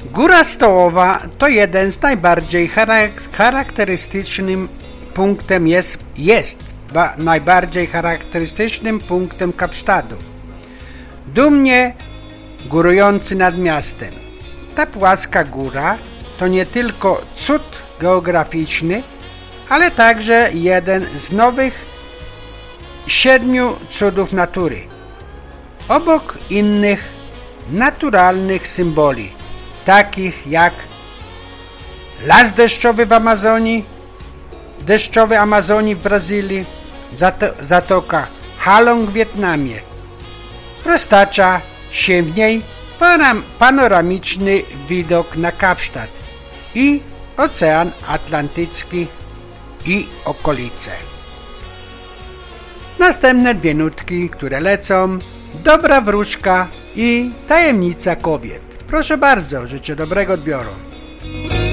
Góra Stołowa to jeden z najbardziej charakterystycznym punktem Kapsztadu. Dumnie górujący nad miastem. Ta płaska góra to nie tylko cud geograficzny, ale także jeden z nowych 7 cudów natury. Obok innych naturalnych symboli, takich jak las deszczowy Amazonii w Brazylii, Zatoka Halong w Wietnamie, roztacza się w niej panoramiczny widok na Kapsztad i Ocean Atlantycki i okolice. Następne 2 nutki, które lecą: Dobra wróżka i Tajemnica kobiet. Proszę bardzo, życzę dobrego odbioru.